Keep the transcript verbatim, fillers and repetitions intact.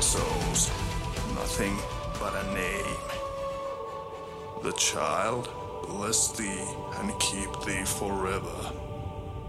souls, nothing but a name. The child bless thee and keep thee forever.